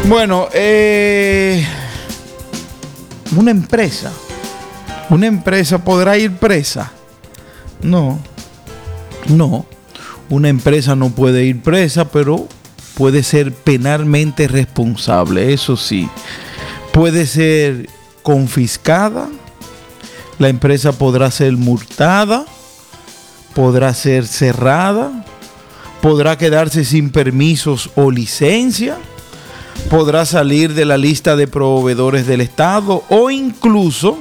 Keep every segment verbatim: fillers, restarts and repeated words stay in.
Bueno, eh, una empresa, una empresa podrá ir presa. No, no, una empresa no puede ir presa, pero puede ser penalmente responsable. Eso sí, puede ser confiscada, la empresa podrá ser multada, podrá ser cerrada, podrá quedarse sin permisos o licencia, podrá salir de la lista de proveedores del Estado o incluso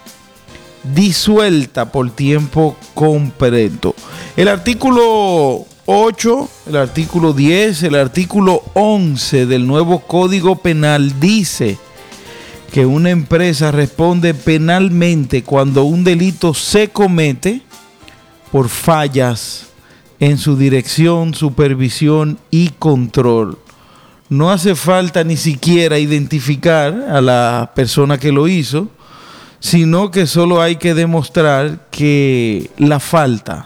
disuelta por tiempo completo. El artículo ocho, el artículo diez, el artículo once del nuevo Código Penal dice que una empresa responde penalmente cuando un delito se comete por fallas en su dirección, supervisión y control. No hace falta ni siquiera identificar a la persona que lo hizo, sino que solo hay que demostrar que la falta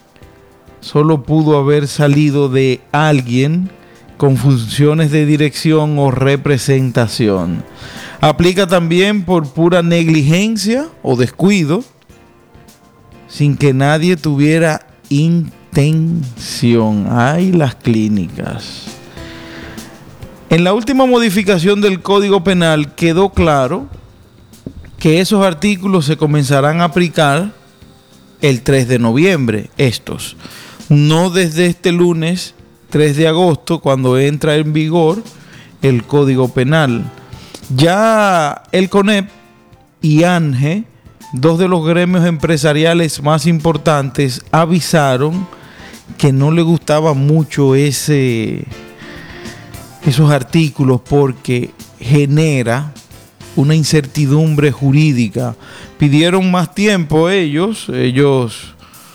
solo pudo haber salido de alguien con funciones de dirección o representación. Aplica también por pura negligencia o descuido, sin que nadie tuviera intención. ¡Ay, las clínicas! En la última modificación del Código Penal quedó claro que esos artículos se comenzarán a aplicar el tres de noviembre, estos. No desde este lunes tres de agosto, cuando entra en vigor el Código Penal. Ya el CONEP y ANGE, dos de los gremios empresariales más importantes, avisaron que no le gustaba mucho ese... esos artículos porque genera una incertidumbre jurídica. Pidieron más tiempo ellos, ellos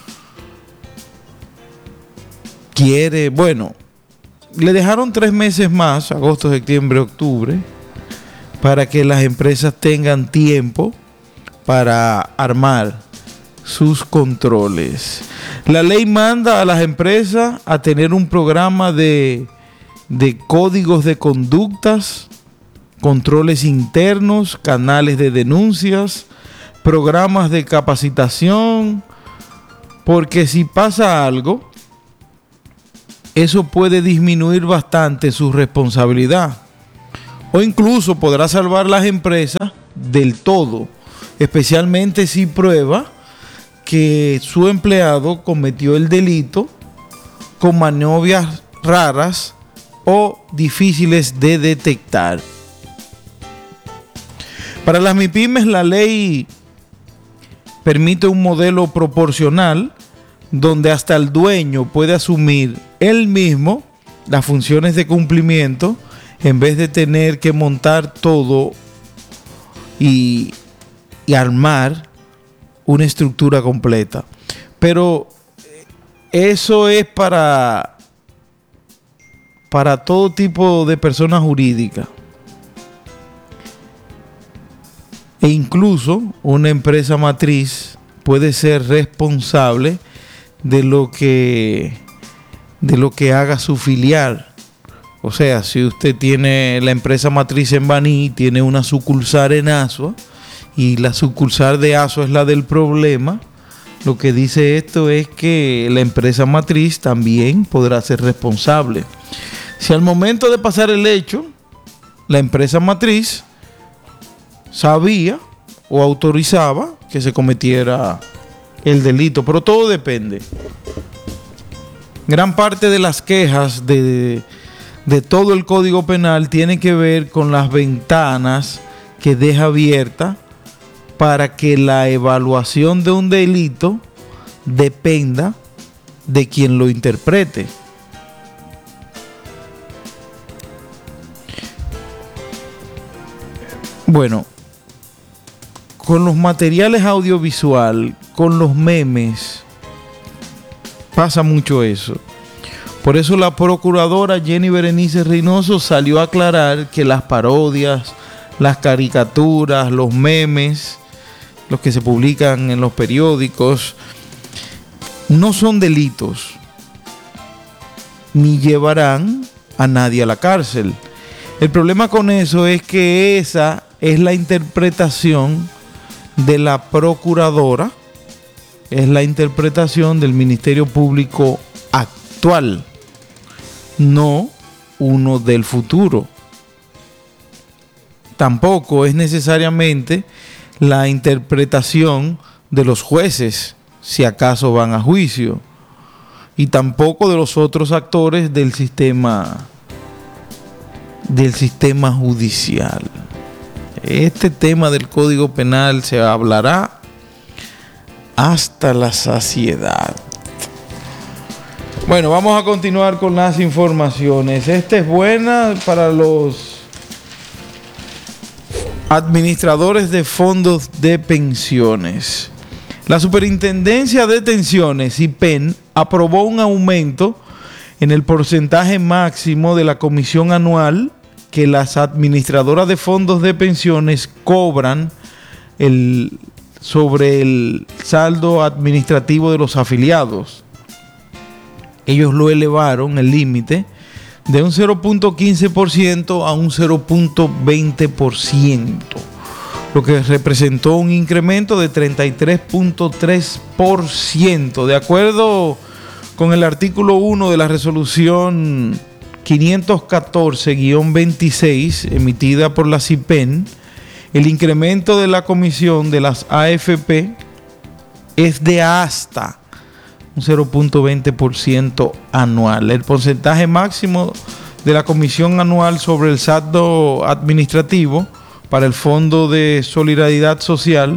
quiere, bueno, le dejaron tres meses más, agosto, septiembre, octubre, para que las empresas tengan tiempo para armar sus controles. La ley manda a las empresas a tener un programa de de códigos de conductas, controles internos, canales de denuncias, programas de capacitación, porque si pasa algo, eso puede disminuir bastante su responsabilidad o incluso podrá salvar las empresas del todo, especialmente si prueba que su empleado cometió el delito con maniobras raras o difíciles de detectar. Para las MIPYMES, la ley permite un modelo proporcional donde hasta el dueño puede asumir él mismo las funciones de cumplimiento en vez de tener que montar todo y, y armar una estructura completa. Pero eso es para para todo tipo de personas jurídicas. E incluso una empresa matriz puede ser responsable de lo que, de lo que haga su filial. O sea, si usted tiene la empresa matriz en Baní, tiene una sucursal en Asua, y la sucursal de Asua es la del problema, lo que dice esto es que la empresa matriz también podrá ser responsable. Si al momento de pasar el hecho, la empresa matriz sabía o autorizaba que se cometiera el delito, pero todo depende. Gran parte de las quejas de, de todo el Código Penal tiene que ver con las ventanas que deja abierta para que la evaluación de un delito dependa de quien lo interprete. Bueno, con los materiales audiovisual, con los memes, pasa mucho eso. Por eso la procuradora Jenny Berenice Reynoso salió a aclarar que las parodias, las caricaturas, los memes, los que se publican en los periódicos, no son delitos, ni llevarán a nadie a la cárcel. El problema con eso es que esa es la interpretación de la procuradora, es la interpretación del Ministerio Público actual, no uno del futuro. Tampoco es necesariamente la interpretación de los jueces, si acaso van a juicio, y tampoco de los otros actores del sistema del sistema judicial. Este tema del Código Penal se hablará hasta la saciedad. Bueno, vamos a continuar con las informaciones. Esta es buena para los administradores de fondos de pensiones. La Superintendencia de Pensiones, I P E N, aprobó un aumento en el porcentaje máximo de la comisión anual que las administradoras de fondos de pensiones cobran el, sobre el saldo administrativo de los afiliados. Ellos lo elevaron, el límite, de un cero punto quince por ciento a un cero punto veinte por ciento, lo que representó un incremento de treinta y tres punto tres por ciento. De acuerdo con el artículo uno de la resolución quinientos catorce guión veintiséis emitida por la C I P E N, el incremento de la comisión de las A F P es de hasta un cero punto veinte por ciento anual. El porcentaje máximo de la comisión anual sobre el saldo administrativo para el Fondo de Solidaridad Social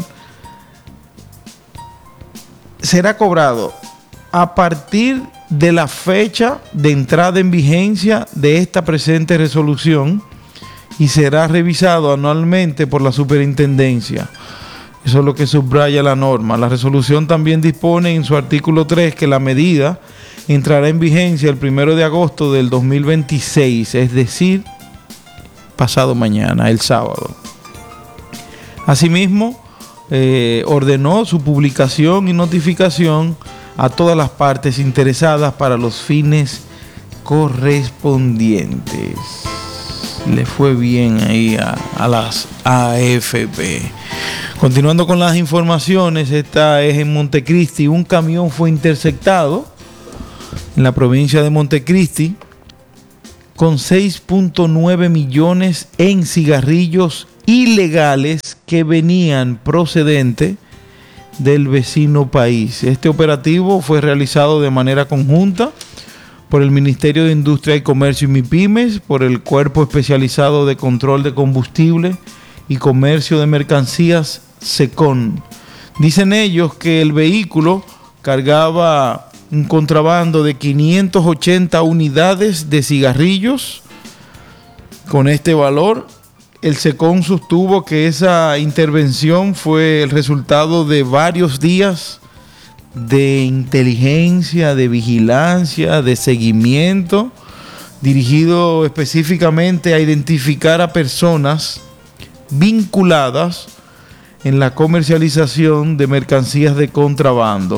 será cobrado a partir de la fecha de entrada en vigencia de esta presente resolución y será revisado anualmente por la Superintendencia. Eso es lo que subraya la norma. La resolución también dispone en su artículo tres que la medida entrará en vigencia el primero de agosto del dos mil veintiséis, es decir, pasado mañana, el sábado. Asimismo, eh, ordenó su publicación y notificación a todas las partes interesadas para los fines correspondientes. Le fue bien ahí a, a las A F P. Continuando con las informaciones, esta es en Montecristi. Un camión fue interceptado en la provincia de Montecristi con seis punto nueve millones en cigarrillos ilegales que venían procedentes del vecino país. Este operativo fue realizado de manera conjunta por el Ministerio de Industria y Comercio y MIPYMES, por el Cuerpo Especializado de Control de Combustible y Comercio de Mercancías, SECON. Dicen ellos que el vehículo cargaba un contrabando de quinientas ochenta unidades de cigarrillos. Con este valor, el SECON sostuvo que esa intervención fue el resultado de varios días de inteligencia, de vigilancia, de seguimiento, dirigido específicamente a identificar a personas vinculadas en la comercialización de mercancías de contrabando.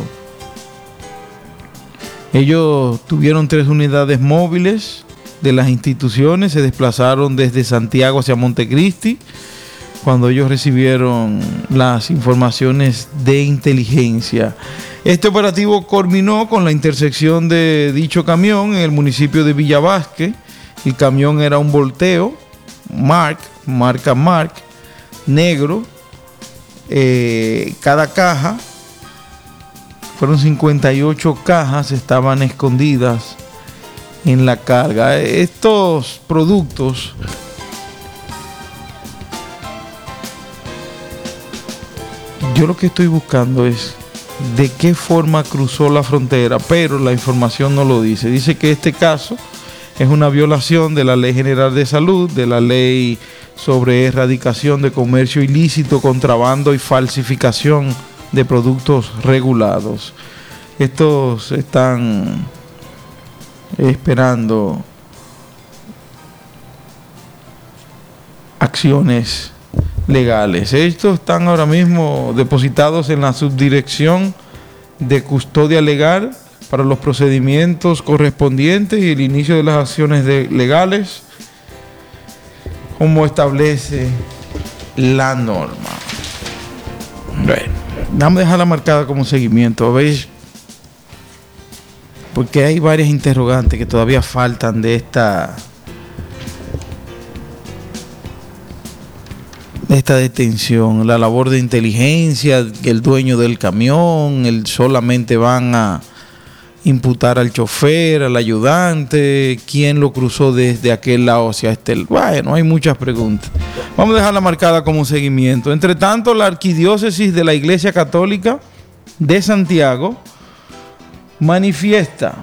Ellos tuvieron tres unidades móviles de las instituciones, se desplazaron desde Santiago hacia Montecristi cuando ellos recibieron las informaciones de inteligencia. Este operativo culminó con la intersección de dicho camión en el municipio de Villa Vázquez. El camión era un Volteo Mark, marca Mark, negro. Eh, cada caja, fueron cincuenta y ocho cajas, estaban escondidas en la carga. Estos productos yo lo que estoy buscando es de qué forma cruzó la frontera, pero la información no lo dice. Dice que este caso es una violación de la Ley General de Salud, de la Ley sobre Erradicación de Comercio Ilícito, Contrabando y Falsificación de Productos Regulados. Estos están esperando acciones legales. Estos están ahora mismo depositados en la Subdirección de Custodia Legal para los procedimientos correspondientes y el inicio de las acciones de, legales. como establece la norma. Bueno, vamos a dejarla marcada como seguimiento, ¿veis? Porque hay varias interrogantes que todavía faltan de esta de esta detención. La labor de inteligencia, que el dueño del camión, el solamente van a imputar al chofer, al ayudante, quién lo cruzó desde aquel lado hacia este. Bueno, hay muchas preguntas. Vamos a dejarla marcada como seguimiento. Entre tanto, la Arquidiócesis de la Iglesia Católica de Santiago manifiesta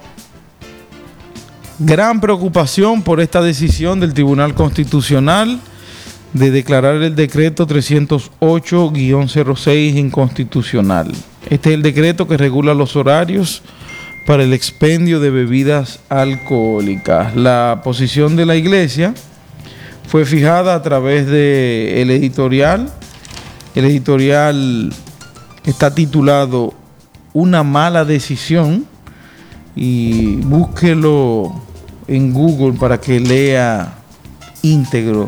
gran preocupación por esta decisión del Tribunal Constitucional de declarar el decreto trescientos ocho guión cero seis inconstitucional. Este es el decreto que regula los horarios para el expendio de bebidas alcohólicas. La posición de la Iglesia fue fijada a través del editorial. El editorial está titulado Una mala decisión, y búsquelo en Google para que lea íntegro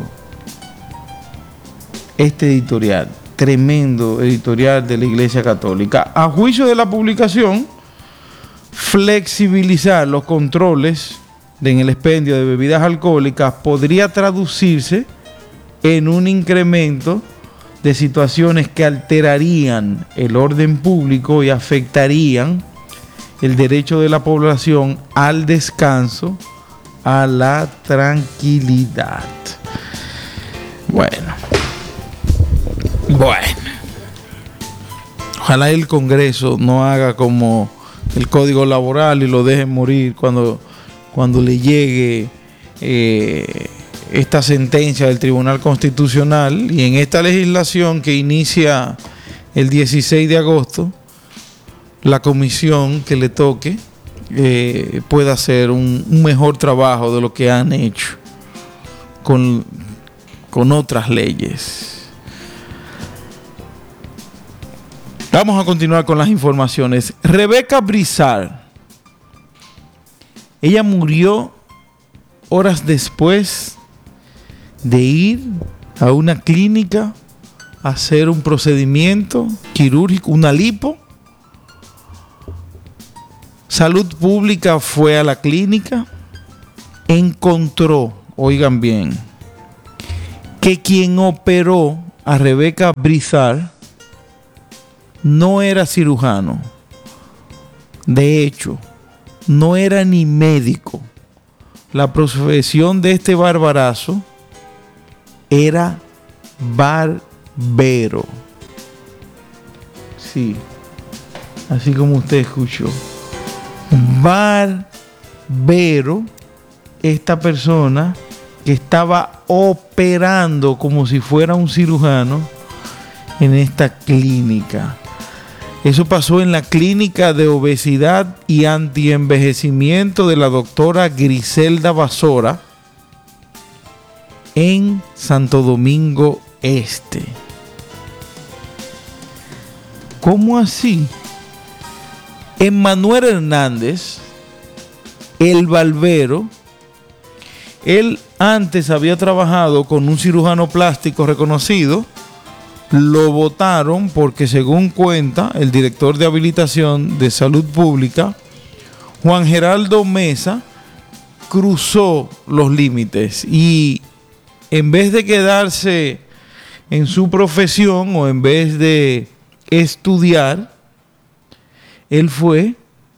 este editorial, tremendo editorial de la Iglesia Católica. A juicio de la publicación, flexibilizar los controles en el expendio de bebidas alcohólicas podría traducirse en un incremento de situaciones que alterarían el orden público y afectarían el derecho de la población al descanso, a la tranquilidad. Bueno, bueno, ojalá el Congreso no haga como el Código Laboral y lo deje morir cuando, cuando le llegue eh, esta sentencia del Tribunal Constitucional, y en esta legislación que inicia el dieciséis de agosto, la comisión que le toque eh, pueda hacer un, un mejor trabajo de lo que han hecho con, con otras leyes. Vamos a continuar con las informaciones. Rebeca Brizard, ella murió horas después de ir a una clínica a hacer un procedimiento quirúrgico, una lipo. Salud Pública fue a la clínica, encontró, oigan bien, que quien operó a Rebeca Brizard no era cirujano. De hecho, no era ni médico. La profesión de este barbarazo era barbero. Sí, así como usted escuchó. Barbero, esta persona que estaba operando como si fuera un cirujano en esta clínica. Eso pasó en la clínica de obesidad y antienvejecimiento de la doctora Griselda Basora en Santo Domingo Este. ¿Cómo así? Emmanuel Hernández, el barbero, él antes había trabajado con un cirujano plástico reconocido. Lo votaron porque, según cuenta el director de habilitación de Salud Pública, Juan Geraldo Mesa, cruzó los límites y en vez de quedarse en su profesión o en vez de estudiar, él fue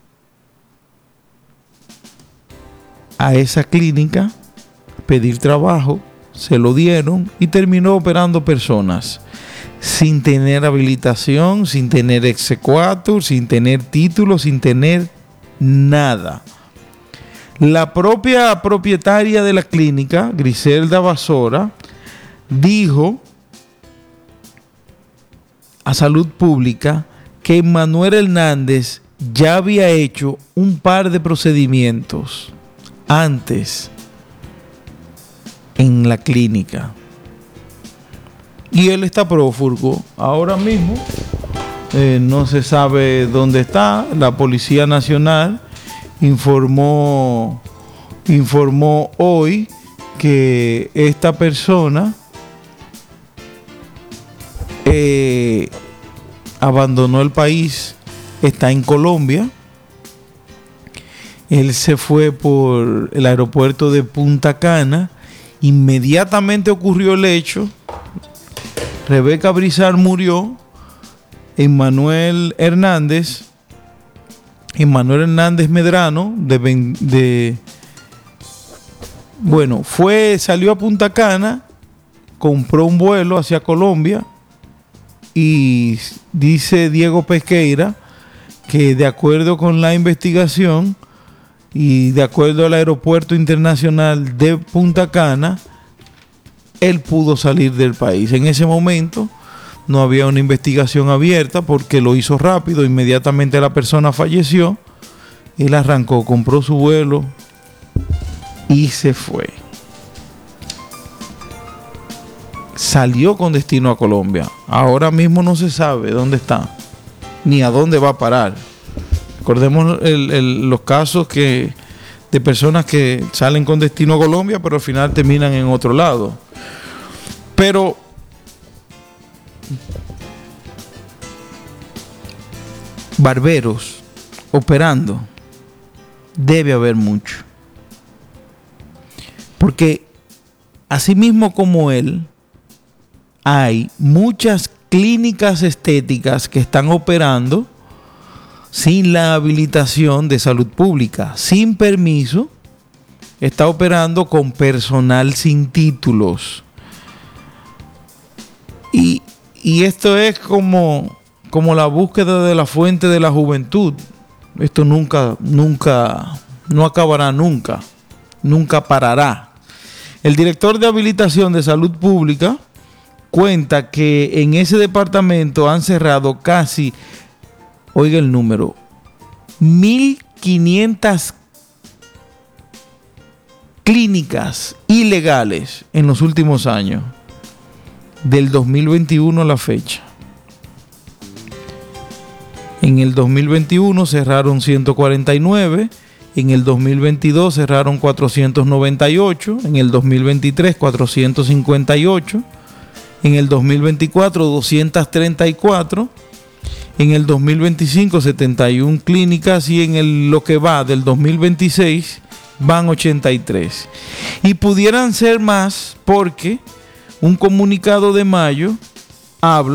a esa clínica a pedir trabajo, se lo dieron y terminó operando personas sin tener habilitación, sin tener exequatur, sin tener título, sin tener nada. La propia propietaria de la clínica, Griselda Basora, dijo a Salud Pública que Emmanuel Hernández ya había hecho un par de procedimientos antes en la clínica. Y él está prófugo ahora mismo. Eh, no se sabe dónde está. La Policía Nacional informó, informó hoy que esta persona eh, abandonó el país, está en Colombia. Él se fue por el aeropuerto de Punta Cana. Inmediatamente ocurrió el hecho. Rebeca Brizar murió. Emmanuel Hernández, Emmanuel Hernández Medrano, de, de bueno, fue, salió a Punta Cana, compró un vuelo hacia Colombia y dice Diego Pesqueira que de acuerdo con la investigación y de acuerdo al aeropuerto internacional de Punta Cana, él pudo salir del país. En ese momento no había una investigación abierta porque lo hizo rápido. Inmediatamente la persona falleció. Él arrancó, compró su vuelo y se fue. Salió con destino a Colombia. Ahora mismo no se sabe dónde está ni a dónde va a parar. Recordemos el, el, los casos que, de personas que salen con destino a Colombia pero al final terminan en otro lado. Pero barberos operando debe haber mucho, porque así mismo como él hay muchas clínicas estéticas que están operando sin la habilitación de salud pública, sin permiso, está operando con personal sin títulos. Y, y esto es como, como la búsqueda de la fuente de la juventud. Esto nunca, nunca, no acabará nunca, nunca parará. El director de habilitación de salud pública cuenta que en ese departamento han cerrado casi, oiga el número, mil quinientas clínicas ilegales en los últimos años. Del dos mil veintiuno a la fecha. En el dos mil veintiuno cerraron ciento cuarenta y nueve, en el dos mil veintidós cerraron cuatrocientos noventa y ocho, en el dos mil veintitrés cuatrocientos cincuenta y ocho, en el dos mil veinticuatro doscientos treinta y cuatro, en el dos mil veinticinco setenta y una clínicas y en el, lo que va del dos mil veintiséis van ochenta y tres. Y pudieran ser más porque un comunicado de mayo habla